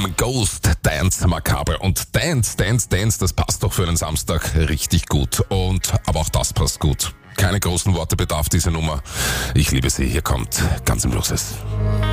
Ghost Dance Macabre. Und Dance, das passt doch für einen Samstag richtig gut. Aber auch das passt gut. Keine großen Worte bedarf diese Nummer. Ich liebe sie. Hier kommt ganz im Luxus.